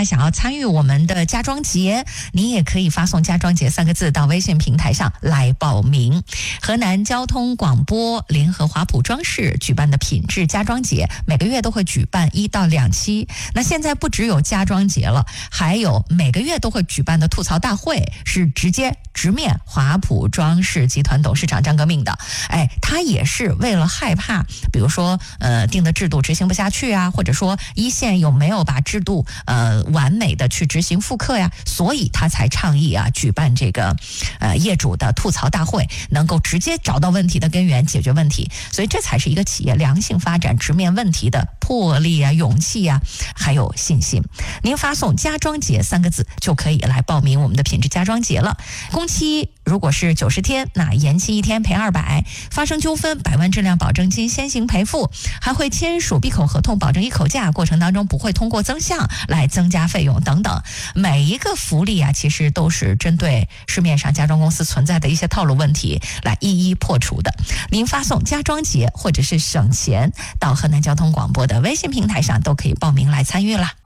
还想要参与我们的家装节，您也可以发送家装节3个字到微信平台上来报名。河南交通广播联合华普装饰举办的品质家装节，每个月都会举办1到2期。那现在不只有家装节了，还有每个月都会举办的吐槽大会，是直面华普装饰集团董事长张革命的。他也是为了害怕，比如说定的制度执行不下去啊，或者说一线有没有把制度完美的去执行复刻呀，所以他才倡议举办这个业主的吐槽大会，能够直接找到问题的根源，解决问题。所以这才是一个企业良性发展、直面问题的魄力啊、勇气啊，还有信心。您发送家装节3个字就可以来报名我们的品质家装节了。工期如果是90天，那延期1天赔200，发生纠纷100万质量保证金先行赔付，还会签署闭口合同，保证一口价，过程当中不会通过增项来增加费用等等。每一个福利其实都是针对市面上家装公司存在的一些套路问题来一一破除的。您发送家装节或者是省钱到河南交通广播的微信平台上都可以报名来参与了。